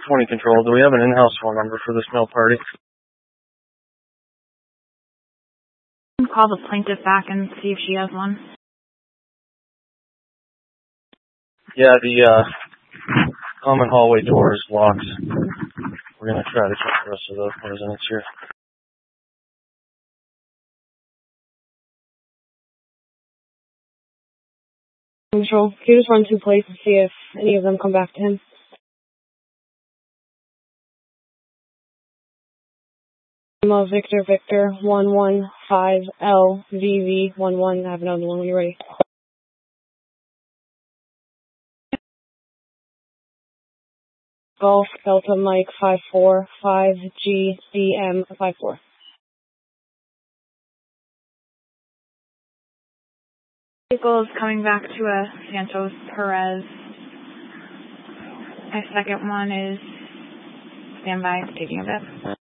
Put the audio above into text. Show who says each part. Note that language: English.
Speaker 1: 20 control. Do we have an in-house phone number for this mail party?
Speaker 2: Call the plaintiff back and see if she has one.
Speaker 1: Yeah, the common hallway door is locked. We're going to try to keep the rest of the residents here.
Speaker 3: Control, can you just run 2 places to see if any of them come back to him? Victor 115LVV11. I have another one when you're ready. Golf Delta Mike 545GCM54.
Speaker 2: Vehicle is coming back to Santos Perez. My second one is standby, taking a bit.